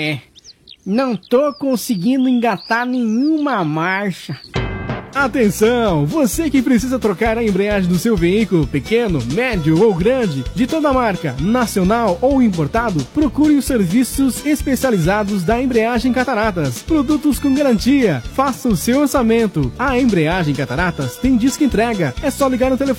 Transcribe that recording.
Não tô conseguindo engatar nenhuma marcha. Atenção! Você que precisa trocar a embreagem do seu veículo, pequeno, médio ou grande, de toda marca, nacional ou importado, procure os serviços especializados da Embreagem Cataratas. Produtos com garantia. Faça o seu orçamento. A Embreagem Cataratas tem disco entrega. É só ligar no telefone